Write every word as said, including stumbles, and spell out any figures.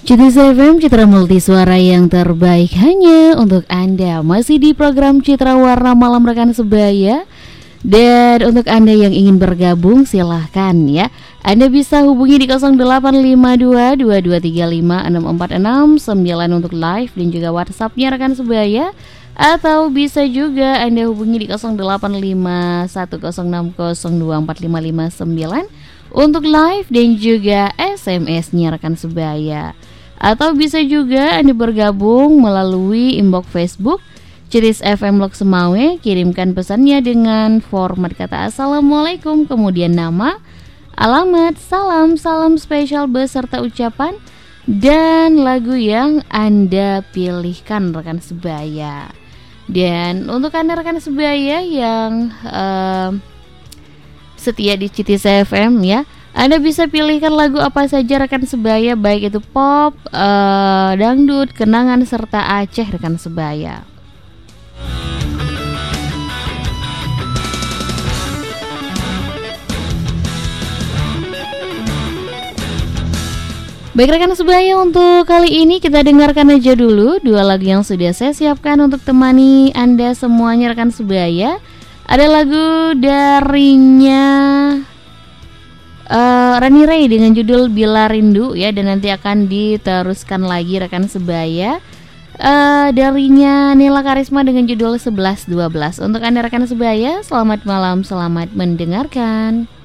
Citi F M, Citra Multisuara yang terbaik hanya untuk Anda. Masih di program Citra Warna Malam Rekan Sebaya. Dan untuk Anda yang ingin bergabung silahkan ya. Anda bisa hubungi di nol delapan lima dua dua dua tiga lima enam empat enam sembilan untuk live dan juga WhatsApp-nya Rekan Sebaya. Atau bisa juga Anda hubungi di nol delapan lima satu nol enam nol dua empat lima lima sembilan untuk live dan juga S M S-nya Rekan Sebaya. Atau bisa juga Anda bergabung melalui inbox Facebook Ciris F M Lok Semawe. Kirimkan pesannya dengan format kata Assalamualaikum, kemudian nama, alamat, salam, salam spesial beserta ucapan dan lagu yang Anda pilihkan Rekan Sebaya. Dan untuk Anda Rekan Sebaya yang uh, setia di Citis F M ya, Anda bisa pilihkan lagu apa saja Rekan Sebaya, baik itu pop, uh, dangdut, kenangan, serta Aceh Rekan Sebaya. Baik Rekan Sebaya, untuk kali ini kita dengarkan aja dulu dua lagu yang sudah saya siapkan untuk temani Anda semuanya Rekan Sebaya. Ada lagu darinya Uh, Rani Ray dengan judul Bila Rindu ya, dan nanti akan diteruskan lagi Rekan Sebaya uh, darinya Nela Karisma dengan judul sebelas dua belas. Untuk Anda Rekan Sebaya, selamat malam, selamat mendengarkan.